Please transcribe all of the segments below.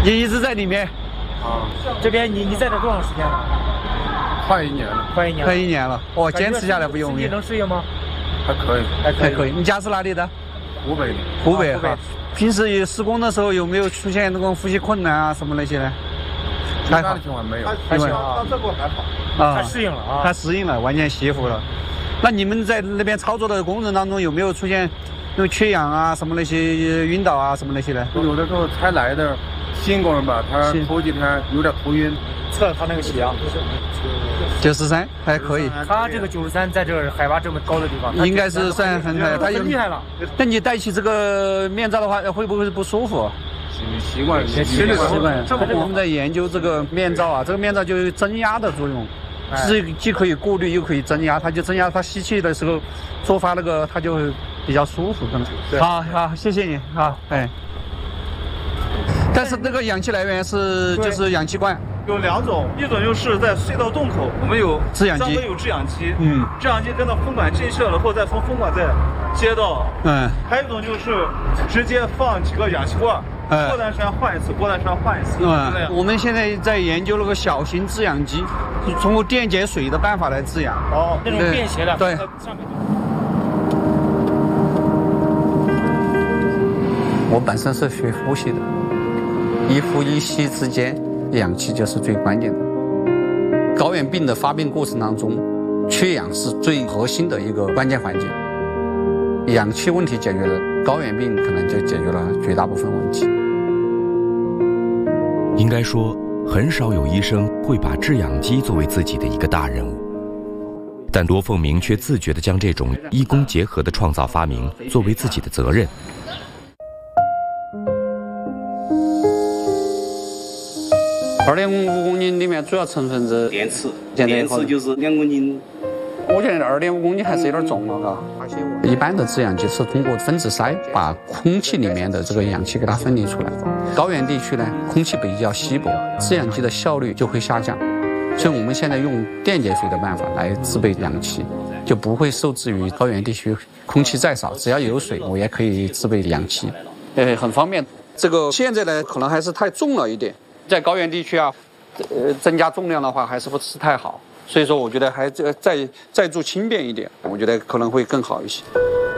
也一直在里面。 啊， 这边你在这多长时间了？ 快1年了。 快1年。 快1年了，哇，坚持下来不容易。 身体能适应吗？ 还可以， 还可以。你家是哪里的？ 湖北的。 湖北哈。平时施工的时候有没有出现那种呼吸困难啊什么那些呢？ 还好，情况没有， 还行啊。 到这步还好。 他适应了啊。 他适应了，完全习服了。那你们在那边操作的过程当中有没有出现那种缺氧啊什么那些晕倒啊什么那些呢？ 有的时候才来的新工人吧，他头几天有点头晕。 测他那个血压 93，还可以。 他这个93，在这海拔这么高的地方， 应该是算很厉害了。 那你戴起这个面罩的话，会不会不舒服？ 习惯。 我们在研究这个面罩啊，这个面罩就有增压的作用，既可以过滤又可以增压，它就增压，它吸气的时候做发那个，它就会比较舒服，可能。好，谢谢你啊，哎。但是这个氧气来源就是氧气罐。 有2种，一种就是在隧道洞口，我们有制氧机， 有制氧机，制氧机跟到风管进去了，然后再从风管再接到，还有一种就是直接放几个氧气罐，过段时间换一次，过段时间换一次。 我们现在在研究那个小型制氧机，通过电解水的办法来制氧。 哦，那种便携的。 对。我本身是学呼吸的，一呼一吸之间。氧气就是最关键的。高原病的发病过程当中，缺氧是最核心的一个关键环节。氧气问题解决了，高原病可能就解决了绝大部分问题。 应该说，很少有医生会把制氧机作为自己的一个大任务，但罗凤鸣却自觉地将这种医工结合的创造发明作为自己的责任。 2.5公斤里面主要成分是电池就是2公斤。 我觉得2.5公斤还是有点重了，嘎。一般的制氧机是通过分子筛把空气里面的这个氧气给它分离出来。高原地区呢，空气比较稀薄，制氧机的效率就会下降。所以我们现在用电解水的办法来制备氧气，就不会受制于高原地区空气再少，只要有水，我也可以制备氧气，很方便。这个现在呢，可能还是太重了一点。在高原地区啊，增加重量的话还是不是太好，所以说我觉得还再做轻便一点，我觉得可能会更好一些。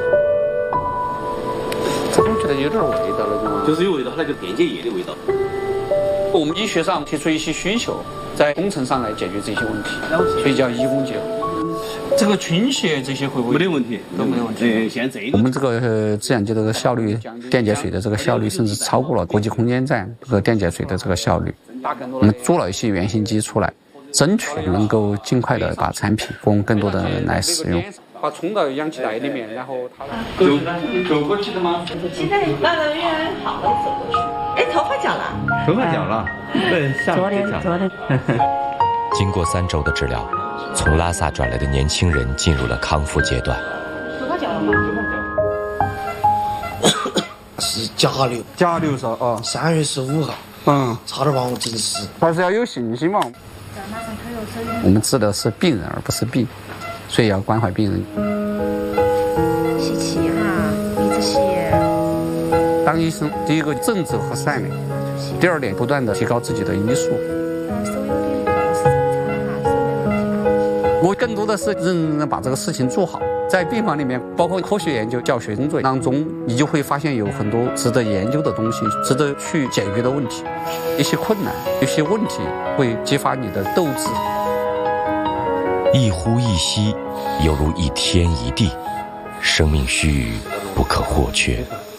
这种觉得有点味道了， 就是有味道，那就电解液的味道。 我们医学上提出一些需求，在工程上来解决这些问题，所以叫医工结合。这个倾斜这些会不会没得问题？ 都没有问题。 现在我们这个制氧机的这个效率，电解水的这个效率，甚至超过了国际空间站这个电解水的这个效率。我们做了一些原型机出来，争取能够尽快的把产品供更多的人来使用。把冲到氧气袋里面，然后它走过去的吗？ 现在慢慢越来越好了，走过去。哎，头发剪了？ 头发剪了，对， 昨天。 经过3周的治疗，从拉萨转来的年轻人进入了康复阶段。 头发剪了吗？ 是甲流是哦 ，3月15号，差点把我整死。 还是要有信心嘛。我们治的是病人而不是病，所以要关怀病人。 吸气哈，鼻子吸。 当医生，第一个正直和善良，第2点不断的提高自己的医术。我更多的是认真的把这个事情做好，在病房里面，包括科学研究、教学工作当中，你就会发现有很多值得研究的东西，值得去解决的问题。一些困难，一些问题会激发你的斗志。 一呼一吸，犹如一天一地，生命须臾不可或缺。